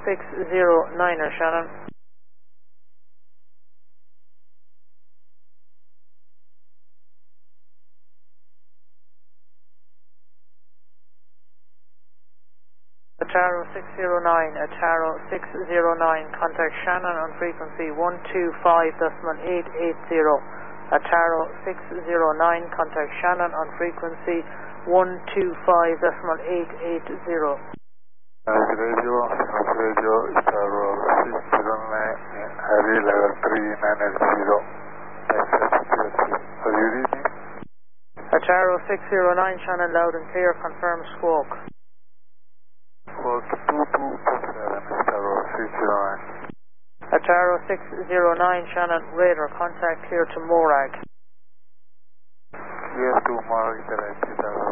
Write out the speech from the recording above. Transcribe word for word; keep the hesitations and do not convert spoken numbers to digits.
six zero nine er Shannon. Ataro six zero nine, Ataro six zero nine, contact Shannon on frequency one two five point eight eight zero. Ataro six zero nine, contact Shannon on frequency one two five point eight eight zero. House radio, house radio, Ataro six zero nine, Harry level three nine zero. Are you reading? Ataro six zero nine, Shannon loud and clear, confirm squawk. Squawk two two two seven, Ataro six zero nine. Ataro six zero nine, Shannon, radar, contact clear to Morag. Clear to Morag, direct, Ataro